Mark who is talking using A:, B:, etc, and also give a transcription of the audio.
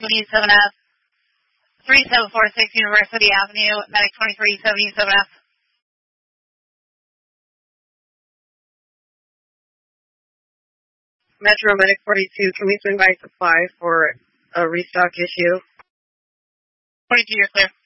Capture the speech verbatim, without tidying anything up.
A: seventy-seven F, three seven four six University Avenue, Medic twenty-three seventy-seven F.
B: Metro Medic forty-two, can we swing by supply for a restock issue?
A: forty-two, you're clear.